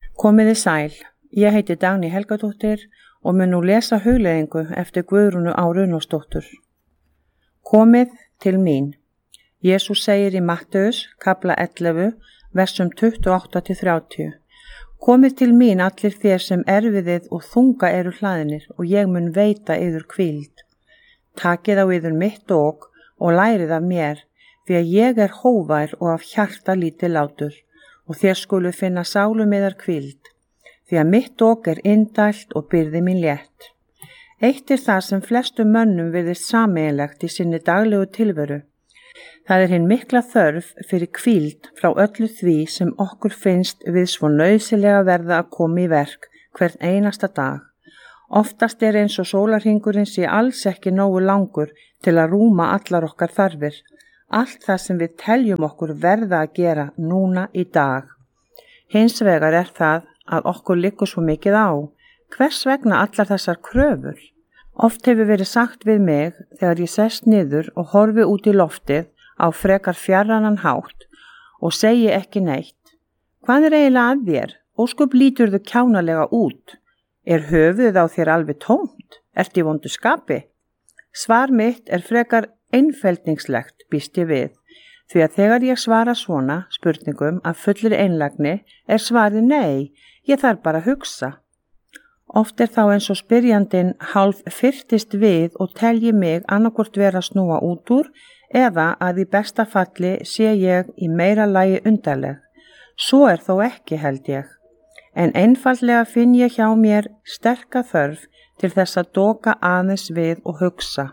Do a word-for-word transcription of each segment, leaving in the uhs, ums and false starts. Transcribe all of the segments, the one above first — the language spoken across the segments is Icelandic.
Komiði sæl, ég heiti Dagný Helgadóttir og mun nú lesa hugleiðingu eftir Guðrúnu Á Runólfsdóttur. Komið til mín. Jesús segir í Mattheus, kafla ellefu, versum tuttugu og átta til þrjátíu. Komið til mín allir þér sem erfiðið og þunga eru hlaðnir og ég mun veita yður hvíld. Takið á yður mitt ok og lærið af mér, því að ég er hóvær og af hjarta lítið látur, og þér skulu finna sálum yðar hvíld, því að mitt ok er indælt og byrði mín létt. Eitt er það sem flestum mönnum virðist sameiginlegt í sinni daglegu tilveru. Það er hinn mikla þörf fyrir hvíld frá öllu því sem okkur finnst við svo nauðsynlega verða að koma í verk hvern einasta dag. Oftast er eins og sólarhringurinn sé alls ekki nógu langur til að rúma allar okkar þarfir. Allt það sem við teljum okkur verða að gera núna í dag. Hins vegar er það að okkur liggur svo mikið á. Hvers vegna allar þessar kröfur? Oft hefur verið sagt við mig þegar ég sest niður og horfi út í loftið á frekar fjarranan hátt og segi ekki neitt. Hvað er eiginlega að þér? Ósköp lítur þau kjánalega út. Er höfuðið á þér alveg tómt? Ertu í vondu skapi? Svar mitt er frekar einfeldningslegt, býst ég við, því að þegar ég svara svona spurningum af fullri einlægni er svarið nei, ég þarf bara að hugsa. Oft er þá eins og spyrjandinn hálf fyrtist við og telji mig annarkvort vera að snúa út úr eða að í besta falli sé ég í meira lagi undarleg. Svo er þó ekki, held ég. En einfaldlega finn ég hjá mér sterka þörf til þess að doka aðeins við og hugsa.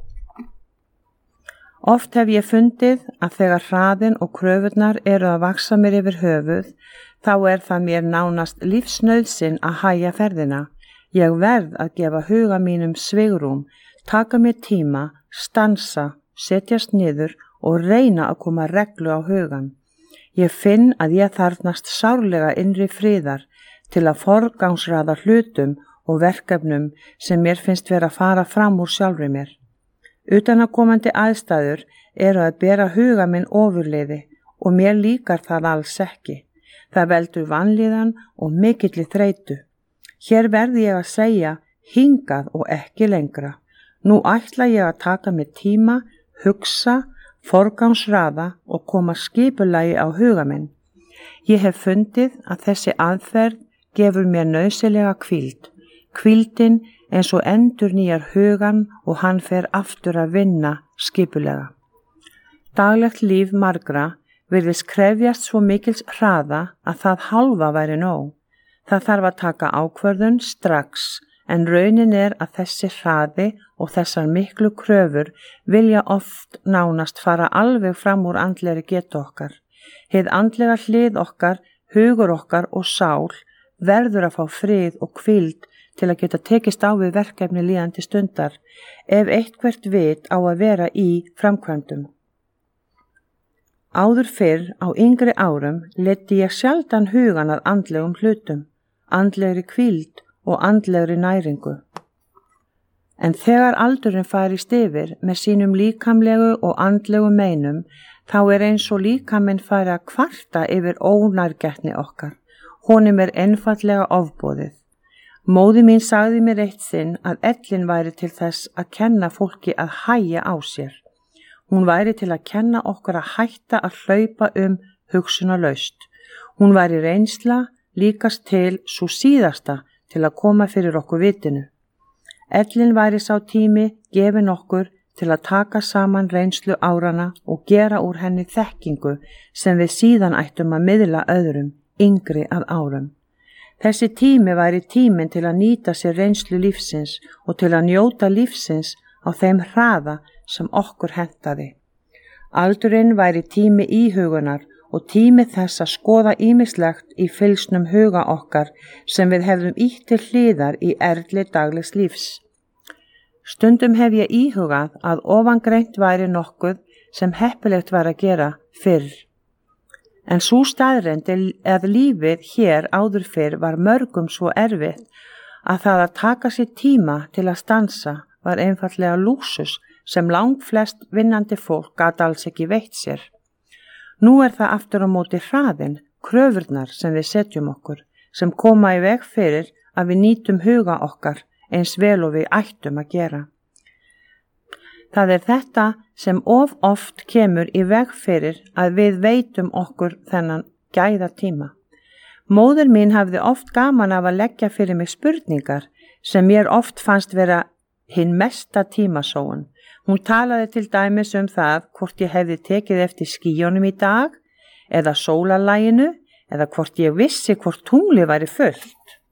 Oft hef ég fundið að þegar hraðin og kröfurnar eru að vaksa mér yfir höfuð, þá er það mér nánast lífsnauðsyn að hægja ferðina. Ég verð að gefa huga mínum svigrúm, taka mér tíma, stansa, setjast niður og reyna að koma reglu á hugan. Ég finn að ég þarfnast sárlega innri friðar til að forgangsraða hlutum og verkefnum sem mér finnst vera að fara fram úr sjálfri mér. Utanaðkomandi aðstæður eru að bera huga minn ofurliði og mér líkar það alls ekki. Það veldur vanlíðan og mikilli þreytu. Hér verði ég að segja hingað og ekki lengra. Nú ætla ég að taka mér tíma, hugsa, forgangsraða og koma skipulagi á huga minn. Ég hef fundið að þessi aðferð gefur mér nauðsynlega hvíld. Hvíldin eins og endur nýjar hugan og hann fer aftur að vinna skipulega. Daglegt líf margra virðist krefjast svo mikils hraða að það hálfa væri nóg. Það þarf að taka ákvörðun strax, en raunin er að þessi hraði og þessar miklu kröfur vilja oft nánast fara alveg fram úr andlegri getu okkar. Hið andlega hlið okkar, hugur okkar og sál verður að fá frið og hvíld til að geta tekist á við verkefni líðandi stundar, ef eitthvert vit á að vera í framkvæmdum. Áður fyrr á yngri árum leiddi ég sjaldan hugan að andlegum hlutum, andlegri hvíld og andlegri næringu. En þegar aldurinn færist yfir með sínum líkamlegu og andlegu meinum, þá er eins og líkaminn færi að kvarta yfir ónærgætni okkar. Honum er einfaldlega ofboðið. Móðir mín sagði mér eitt sinn að ellin væri til þess að kenna fólki að hægja á sér. Hún væri til að kenna okkur að hætta að hlaupa um hugsunarlaust. Hún væri reynsla líkast til svo síðasta til að koma fyrir okkur vitinu. Ellin væri sá tími gefin okkur til að taka saman reynslu árana og gera úr henni þekkingu sem við síðan ættum að miðla öðrum, yngri að árum. Þessi tími væri tíminn til að nýta sér reynslu lífsins og til að njóta lífsins á þeim hraða sem okkur hentaði. Aldurinn væri tími íhugunar og tími þess að skoða ýmislegt í fylgsnum huga okkar sem við hefðum ýtt til hliðar í erli daglegs lífs. Stundum hef ég íhugað að ofangreint væri nokkuð sem heppilegt var að gera fyrr. En sú staðreynd að lífið hér áður fyrr var mörgum svo erfitt að það að taka sér tíma til að stansa var einfaldlega lúxus sem langflest vinnandi fólk gat alls ekki veitt sér. Nú er það aftur á móti hraðin, kröfurnar sem við setjum okkur, sem koma í veg fyrir að við nýtum huga okkar eins vel og við ættum að gera. Það er þetta sem of oft kemur í veg fyrir að við veitum okkur þennan gæða tíma. Móðir mín hafði oft gaman af að leggja fyrir mig spurningar sem mér oft fannst vera hinn mesta tímasóun. Hún talaði til dæmis um það hvort ég hefði tekið eftir skýjunum í dag eða sólarlaginu eða hvort ég vissi hvort tunglið væri fullt.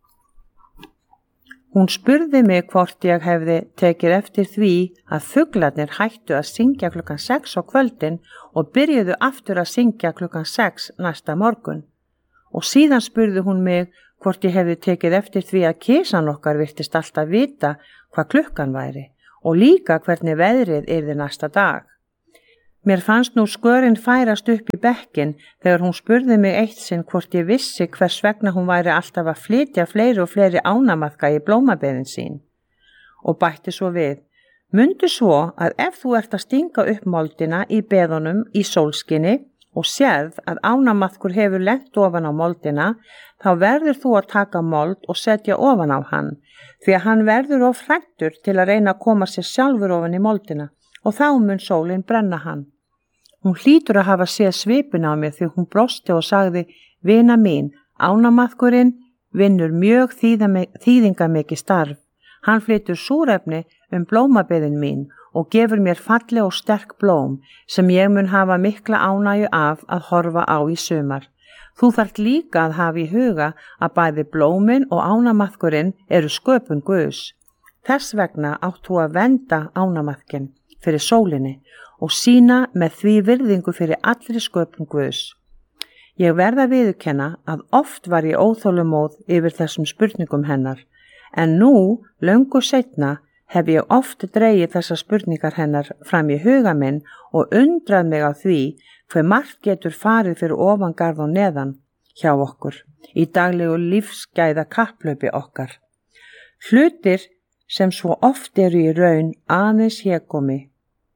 Hún spurði mig hvort ég hefði tekið eftir því að fuglarnir hættu að syngja klukkan sex á kvöldin og byrjuðu aftur að syngja klukkan sex næsta morgun. Og síðan spurði hún mig hvort ég hefði tekið eftir því að kisan okkar virtist alltaf vita hvað klukkan væri og líka hvernig veðrið yrði næsta dag. Mér fannst nú skörin færast upp í bekkin þegar hún spurði mig eitt sinn hvort ég vissi hvers vegna hún væri alltaf að flytja fleiri og fleiri ánamaðka í blómabeðin sín. Og bætti svo við, mundu svo að ef þú ert að stinga upp moldina í beðunum í sólskinni og sérð að ánamaðkur hefur lent ofan á moldina, þá verður þú að taka mold og setja ofan á hann, því að hann verður of hræddur til að reyna að koma sér sjálfur ofan í moldina og þá mun sólin brenna hann. Hún hlýtur að hafa séð svipin á mér því hún brosti og sagði, vina mín, ánamaðkurinn vinnur mjög þýðingamikið starf. Hann flytur súrefni um blómabeðin mín og gefur mér falleg og sterk blóm sem ég mun hafa mikla ánægju af að horfa á í sumar. Þú þarft líka að hafa í huga að bæði blómin og ánamaðkurinn eru sköpun Guðs. Þess vegna átt þú að vernda ánamaðkinn fyrir sólinni og sína með því virðingu fyrir allri sköpun Guðs. Ég verð að viðurkenna að oft var ég óþolumóð yfir þessum spurningum hennar, en nú, löngu seinna, hef ég oft dregið þessar spurningar hennar fram í huga minn og undrað mig á því hve margt getur farið fyrir ofangarð og neðan hjá okkur í daglegu lífsgæða kapplaupi okkar. Hlutir sem svo oft eru í raun aðeins hégómi.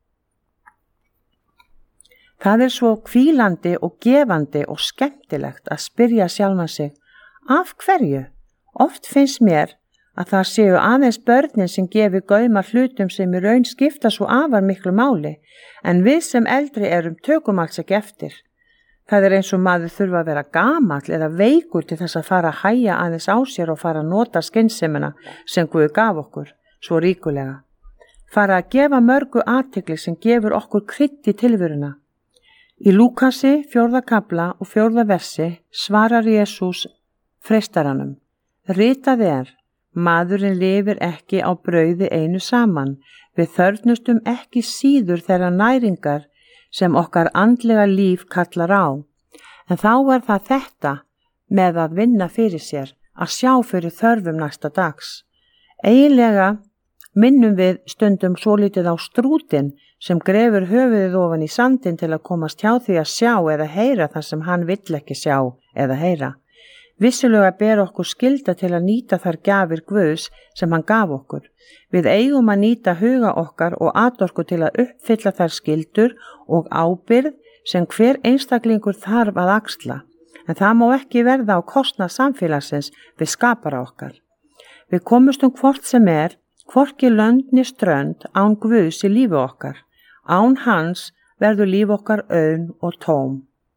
Það er svo hvílandi og gefandi og skemmtilegt að spyrja sjálfan sig, af hverju? Oft finnst mér að það séu aðeins börnin sem gefi gauma hlutum sem í raun skipta svo afar miklu máli, en við sem eldri erum tökum alls ekki eftir. Það er eins og maður þurfa að vera gamall eða veikur til þess að fara að hæja aðeins á sér og fara að nota skynsemina sem Guð gaf okkur, svo ríkulega. Fara að gefa mörgu athygli sem gefur okkur krydd í tilveruna. Í Lúkasi fjórða kafla og fjórða versi svarar Jesús freistaranum. Ritað er, maðurinn lifir ekki á brauði einu saman, við þörfnustum ekki síður þeirra næringar sem okkar andlega líf kallar á. En þá er það þetta með að vinna fyrir sér, að sjá fyrir þörfum næsta dags. Eiginlega minnum við stundum svolítið á strútin sem grefur höfuðið ofan í sandin til að komast hjá því að sjá eða heyra það sem hann vill ekki sjá eða heyra. Vissulega ber okkur skylda til að nýta þar gjafir Guðs sem hann gaf okkur. Við eigum að nýta huga okkar og atorku til að uppfylla þær skyldur og ábyrgð sem hver einstaklingur þarf að axla, en það má ekki verða á kostnað samfélagsins við skapara okkar. Við komumst um hvort sem er, hvorki lönd né strönd án Guðs í lífi okkar. Án hans verður líf okkar auðn og tóm.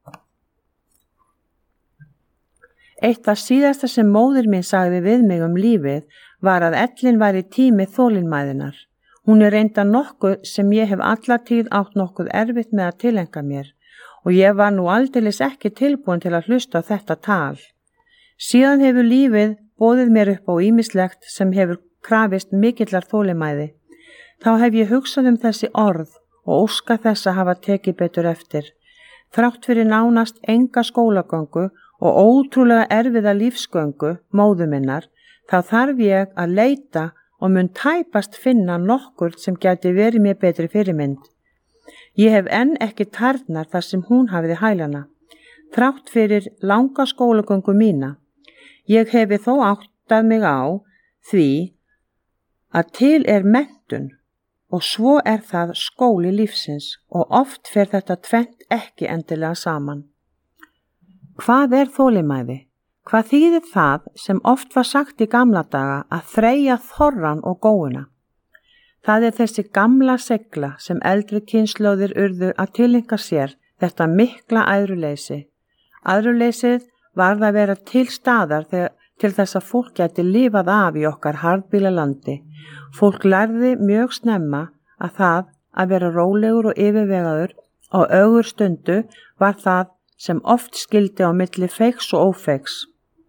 Eitt af síðasta sem móðir mín sagði við mig um lífið var að ellin væri tími þolinmæðinar. Hún er reynda nokkuð sem ég hef alla tíð átt nokkuð erfitt með að tilenga mér og ég var nú aldeilis ekki tilbúin til að hlusta á þetta tal. Síðan hefur lífið boðið mér upp á ýmislegt sem hefur krafist mikillar þolinmæði. Þá hef ég hugsað um þessi orð og óska þess að hafa tekið betur eftir. Þrátt fyrir nánast enga skólagöngu og ótrúlega erfiða lífsgöngu móður minnar, þá þarf ég að leita og mun tæpast finna nokkur sem gæti verið mér betri fyrirmynd. Ég hef enn ekki tærnar þar sem hún hafiði hælana, þrátt fyrir langa skólagöngu mína. Ég hefi þó áttað mig á því að til er menntun og svo er það skóli lífsins og oft fer þetta tvennt ekki endilega saman. Hvað er þolinmæði? Hvað þýðir það sem oft var sagt í gamla daga að þreyja þorran og góuna? Það er þessi gamla segla sem eldri kynslóðir urðu að tileinka sér þetta mikla æðruleysi. Æðruleysið varð að vera til staðar þegar, til þess að fólk gæti lifað af í okkar harðbýla landi. Fólk lærði mjög snemma að það að vera rólegur og yfirvegaður á ögur stundu var það sem oft skildi á milli feigs og ófeigs.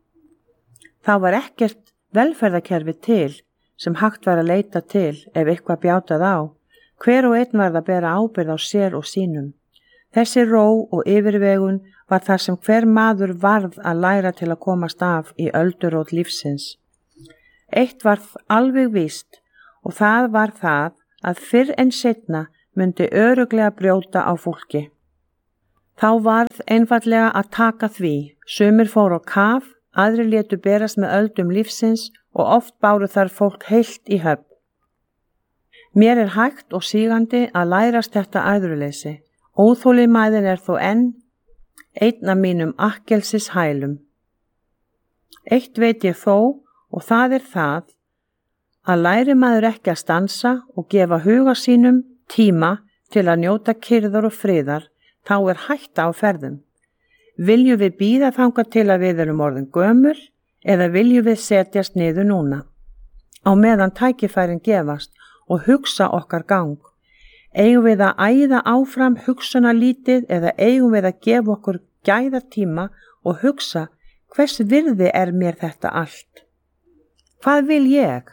Það var ekkert velferðarkerfi til sem hægt var að leita til ef eitthvað bjátað á. Hver og einn varð að bera ábyrgð á sér og sínum. Þessi ró og yfirvegun var það sem hver maður varð að læra til að komast af í öldurót lífsins. Eitt var alveg víst og það var það að fyrr en seinna myndi örugglega brjóta á fólki. Þá varð einfaldlega að taka því. Sumir fóru á kaf, aðrir létu berast með öldum lífsins og oft báru þar fólk heilt í höfn. Mér er hægt og sígandi að lærast þetta æðruleysi. Óþolinmæðin er þó enn einn af mínum akkelsis hælum. Eitt veit ég þó og það er það að læri maður ekki að stansa og gefa huga sínum tíma til að njóta kyrrðar og friðar, þá er hætta á ferðum. Viljum við bíða þangað til að við erum orðin gömul eða viljum við setjast niður núna? Á meðan tækifærin gefast og hugsa okkar gang. Eigum við að æða áfram hugsunarlítið eða eigum við að gefa okkur gæðatíma og hugsa hvers virði er mér þetta allt? Hvað vil ég?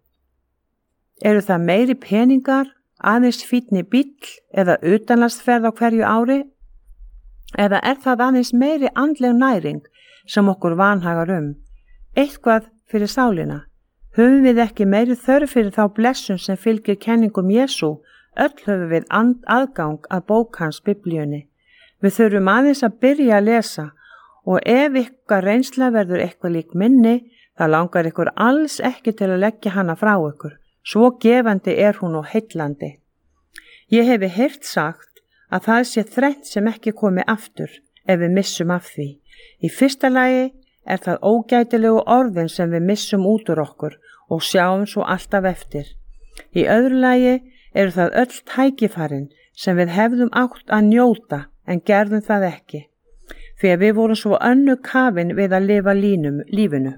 Eru það meiri peningar, aðeins fínni bíll eða utanlandsferð á hverju ári? Eða er það aðeins meiri andleg næring sem okkur vanhagar um? Eitthvað fyrir sálina. Höfum við ekki meiri þörf fyrir þá blessun sem fylgir kenningum Jesú? Öll höfum við aðgang að bók hans Biblíunni. Við þurfum aðeins að byrja að lesa og ef ykkar reynsla verður eitthvað lík minni, það langar ykkur alls ekki til að leggja hana frá ykkur. Svo gefandi er hún og heillandi. Ég hefi heyrt sagt að það sé þrennt sem ekki komi aftur ef við missum af því. Í fyrsta lagi er það ógætilegu orðin sem við missum út úr okkur og sjáum svo alltaf eftir. Í öðru lagi eru það öll tækifærin sem við hefðum átt að njóta en gerðum það ekki, því að við vorum svo önnu kafin við að lifa línum, lífinu.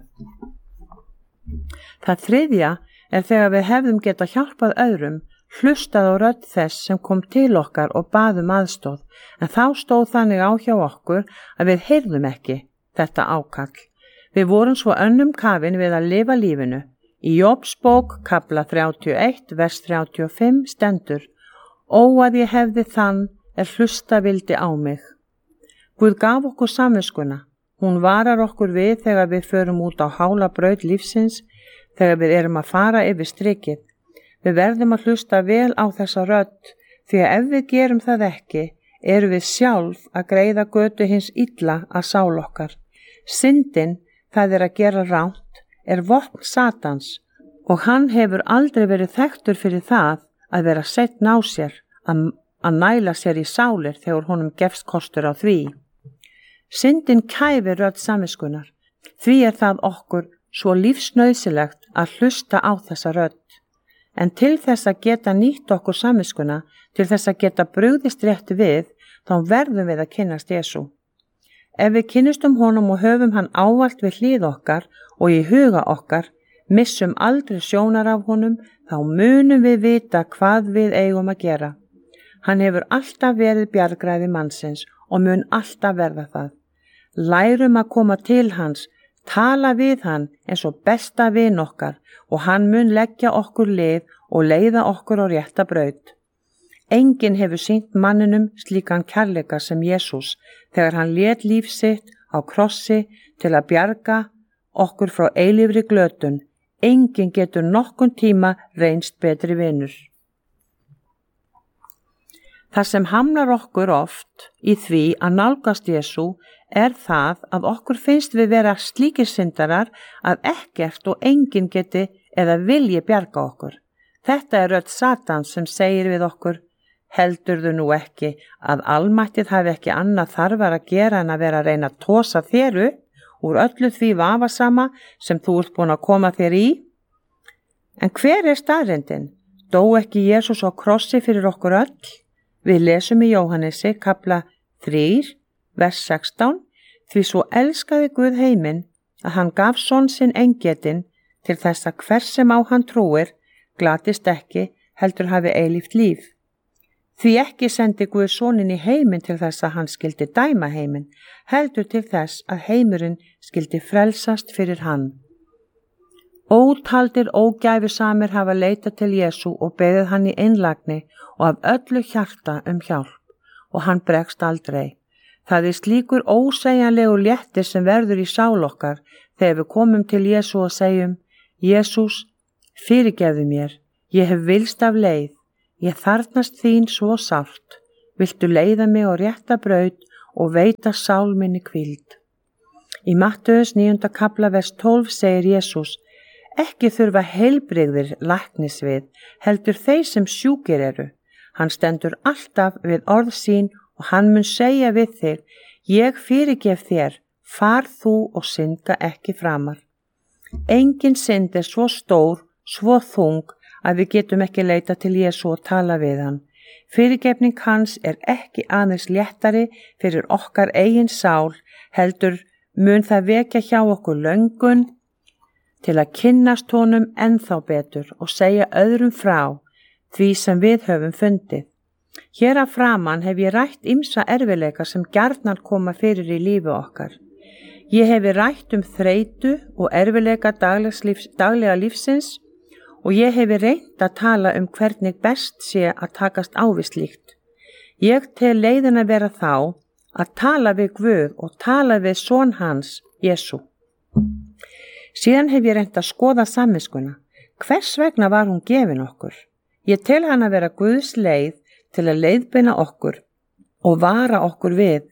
Það þriðja er þegar við hefðum geta hjálpað öðrum, hlustað á rödd þess sem kom til okkar og baðum aðstóð, en þá stóð þannig á hjá okkur að við heyrðum ekki þetta ákall. Við vorum svo önnum kafin við að lifa lífinu. Í Jóbs bók, kafla þrjátíu og eitt, vers þrjátíu og fimm stendur: Ó að ég hefði þann er hlusta vildi á mig. Guð gaf okkur samviskuna. Hún varar okkur við þegar við förum út á hála braut lífsins, þegar við erum að fara yfir strikið. Við verðum að hlusta vel á þessa rödd, því að ef við gerum það ekki, erum við sjálf að greiða götu hins illa að sál okkar. Syndin, það er að gera rangt, er vopn Satans og hann hefur aldrei verið þekktur fyrir það að vera setn á sér, að, að næla sér í sálir þegar honum gefst kostur á því. Syndin kæfir rödd samviskunnar, því er það okkur svo lífsnauðsilegt að hlusta á þessa rödd. En til þess að geta nýtt okkur samviskuna, til þess að geta brugðist rétt við, þá verðum við að kynnast Jesú. Ef við kynnustum honum og höfum hann ávallt við hlið okkar og í huga okkar, missum aldrei sjónar af honum, þá munum við vita hvað við eigum að gera. Hann hefur alltaf verið bjargræði mannsins og mun alltaf verða það. Lærum að koma til hans, tala við hann eins og besta vin okkar og hann mun leggja okkur lið og leiða okkur á rétta braut. Enginn hefur sýnt manninum slíkan kærleika sem Jesús þegar hann lét líf sitt á krossi til að bjarga okkur frá eilífri glötun. Enginn getur nokkun tíma reynst betri vinur. Það sem hamlar okkur oft í því að nálgast Jesú er það að okkur finnst við vera slíkir syndarar að ekkert og enginn geti eða vilji bjarga okkur. Þetta er rödd Satans sem segir við okkur: Heldurðu nú ekki að almættið hafi ekki annað þarfar að gera en að vera að reyna að tosa þér upp úr öllu því vafasama sem þú ert búin að koma þér í? En hver er staðreyndin? Dó ekki Jesús á krossi fyrir okkur öll? Við lesum í Jóhannesi kapla þrír, vers sextán, því svo elskaði Guð heiminn að hann gaf son sinn eingetinn til þess að hver sem á hann trúir glatist ekki, heldur hafi eilíft líf. Því ekki sendi Guð soninn í heiminn til þess að hann skildi dæma heiminn, heldur til þess að heimurinn skildi frelsast fyrir hann. Ótaldir ógæfusamir hafa leitað til Jesú og beðið hann í einlægni og af öllu hjarta um hjálp, og hann bregst aldrei. Það er slíkur ósegjanlegur léttir sem verður í sál okkar þegar við komum til Jesú og segjum: Jesús, fyrirgefðu mér, ég hef vilst af leið, ég þarfnast þín svo sárt, viltu leiða mig á rétta braut og veita sál minni hvíld. Í Mattheus níunda kapla vers tólf segir Jesús: Ekki þurfa heilbrigðir læknis við, heldur þeir sem sjúkir eru. Hann stendur alltaf við orð sín og hann mun segja við þig: Ég fyrirgef þér, far þú og synda ekki framar. Engin synd er svo stór, svo þung að við getum ekki leita til Jesú og tala við hann. Fyrirgefning hans er ekki aðeins léttari fyrir okkar eigin sál, heldur mun það vekja hjá okkur löngun til að kynnast honum ennþá betur og segja öðrum frá því sem við höfum fundið. Hér að framan hef ég rætt ýmsa erfiðleika sem gjarnan koma fyrir í lífi okkar. Ég hefi rætt um þreytu og erfiðleika lífs, daglega lífsins og ég hefi reynt að tala um hvernig best sé að takast á við slíkt. Ég tel leiðin að vera þá að tala við Guð og tala við son hans, Jesú. Síðan hef ég reynt að skoða samviskuna. Hvers vegna var hún gefin okkur? Ég tel hann að vera Guðs leið til að leiðbeina okkur og vara okkur við.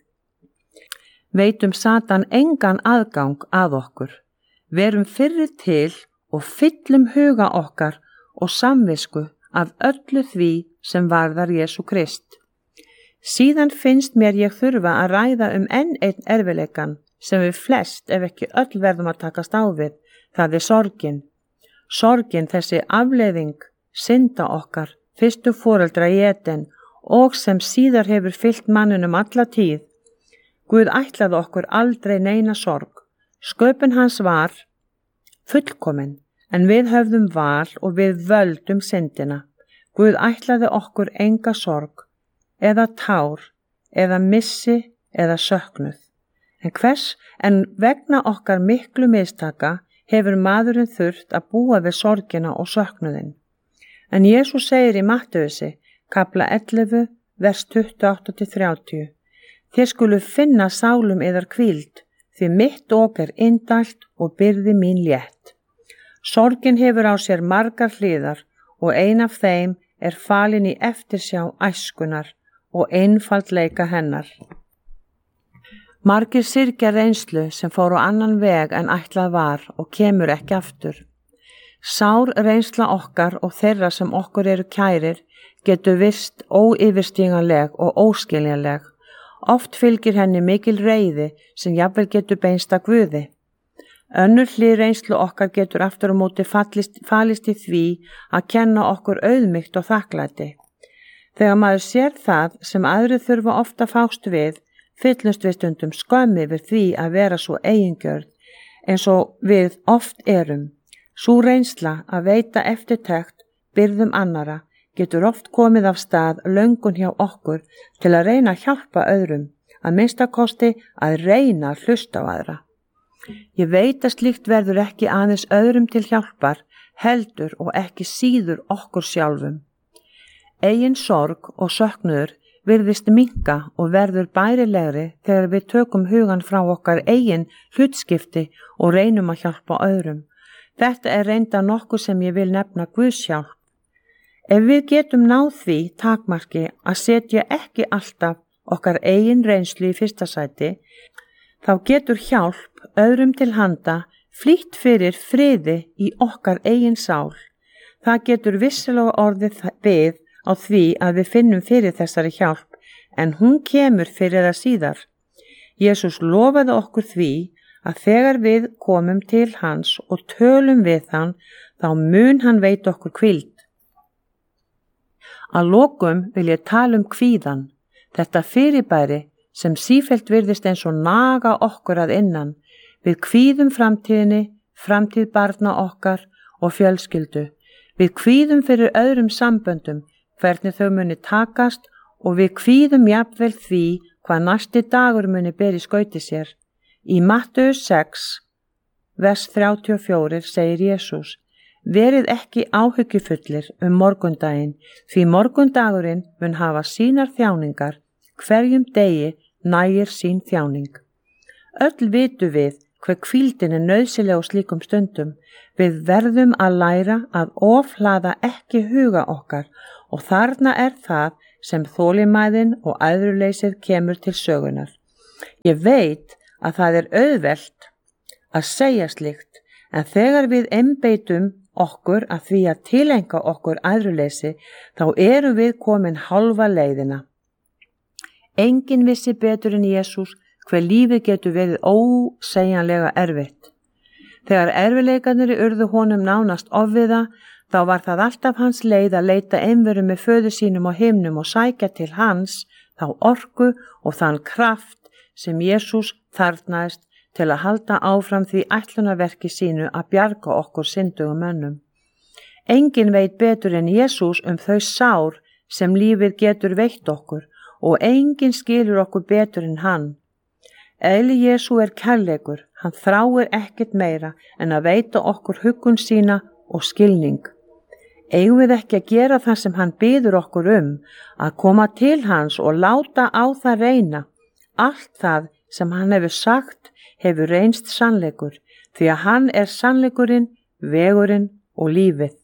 Veitum Satan engan aðgang að okkur. Verum fyrri til og fyllum huga okkar og samvisku af öllu því sem varðar Jesú Krist. Síðan finnst mér ég þurfa að ræða um enn einn erfiðleikann sem við flest ef ekki öll verðum að takast á við, það er sorgin. Sorgin, þessi afleiðing synda okkar, fyrstu foreldra í Eden og sem síðar hefur fylgt manninum alla tíð. Guð ætlaði okkur aldrei neina sorg. Sköpun hans var fullkomin, en við höfðum val og við völdum syndina. Guð ætlaði okkur enga sorg, eða tár, eða missi, eða söknuð. En hvers, en vegna okkar miklu mistaka hefur maðurinn þurft að búa við sorgina og söknuðin. En Jesús segir í Matteusi, kapla ellefu, vers tuttugu og átta til þrjátíu: Þér skulu finna sálum yðar hvíld, því mitt ok er indælt og byrði mín létt. Sorgin hefur á sér margar hliðar og ein af þeim er falin í eftirsjá æskunar og einfaldleika hennar. Margir syrgja reynslu sem fór á annan veg en ætlað var og kemur ekki aftur. Sár reynsla okkar og þeirra sem okkur eru kærir getur vist óyfirstíganleg og óskiljanleg. Oft fylgir henni mikil reiði sem jafnvel getur beinst að Guði. Önnur hlið reynslu okkar getur aftur á móti fallist, falist í því að kenna okkur auðmýkt og þakklæti. Þegar maður sér það sem aðrir þurfa ofta fást við, fyllumst við stundum skömmi við því að vera svo eigingjörn eins og við oft erum. Sú reynsla að veita eftirtekt byrðum annara getur oft komið af stað löngun hjá okkur til að reyna að hjálpa öðrum, að minnstakosti að reyna að hlusta á aðra. Ég veit að slíkt verður ekki aðeins öðrum til hjálpar, heldur og ekki síður okkur sjálfum. Eigin sorg og söknuður virðist minnka og verður bærilegri þegar við tökum hugan frá okkar eigin hlutskipti og reynum að hjálpa öðrum. Þetta er reynda nokkuð sem ég vil nefna Guðs hjálp. Ef við getum náð því takmarki að setja ekki alltaf okkar eigin reynslu í fyrsta sæti, þá getur hjálp öðrum til handa flýtt fyrir friði í okkar eigin sál. Það getur vissilega orðið við á því að við finnum fyrir þessari hjálp, en hún kemur fyrir það síðar. Jesús lofaði okkur því að þegar við komum til hans og tölum við hann, þá mun hann veita okkur hvíld. Að lokum vil ég tala um kvíðan, þetta fyrirbæri sem sífellt virðist eins og naga okkur að innan. Við kvíðum framtíðinni, framtíð barna okkar og fjölskyldu. Við kvíðum fyrir öðrum samböndum, hvernig þau muni takast, og við kvíðum jafnvel því hvað næsti dagur muni beri skauti sér. Í Mattheus sex, vers þrjátíu og fjögur segir Jesús: Verið ekki áhyggjufullir um morgundaginn, því morgundagurinn mun hafa sínar þjáningar, hverjum degi nægir sín þjáning. Öll vitum við hver hvíldin er nauðsynleg á slíkum stundum. Við verðum að læra að ofhlaða ekki huga okkar, og þarna er það sem þolinmæðin og æðruleysið kemur til sögunar. Ég veit að það er auðvelt að segja slíkt, en þegar við einbeitum okkur að því að tilenga okkur æðruleysi, þá erum við komin hálfa leiðina. Enginn vissi betur en Jesús hver lífið getur verið ósegjanlega erfitt. Þegar erfiðleikarnir urðu honum nánast ofviða, þá var það alltaf hans leið að leita einveru með föður sínum á himnum og sækja til hans þá orku og þann kraft sem Jesús þarfnaðist til að halda áfram því ætlunarverki sínu að bjarga okkur syndugum mönnum. Enginn veit betur en Jesús um þau sár sem lífið getur veitt okkur, og enginn skilur okkur betur en hann. Eðli Jesú er kærleikur, hann þráir ekkert meira en að veita okkur huggun sína og skilning. Eigum við ekki að gera það sem hann biður okkur um, að koma til hans og láta á það reyna? Allt það sem hann hefur sagt hefur reynst sannleikur, því að hann er sannleikurinn, vegurinn og lífið.